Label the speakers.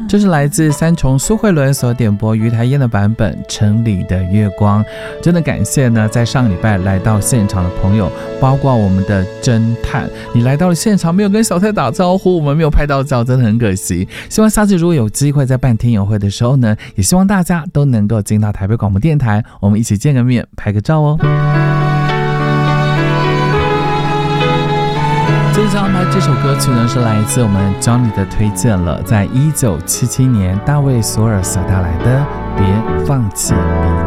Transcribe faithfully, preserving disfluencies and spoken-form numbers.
Speaker 1: 这是来自三重苏慧伦所点播于台烟的版本《城里的月光》。真的感谢呢，在上个礼拜来到现场的朋友，包括我们的侦探，你来到了现场没有跟小蔡打招呼，我们没有拍到照，真的很可惜。希望下次如果有机会在办听友会的时候呢，也希望大家都能够进到台北广播电台，我们一起见个面，拍个照哦。接着安排这首歌曲呢，是来自我们 Johnny 的推荐了，在一九七七年大卫索尔所带来的《别放弃迷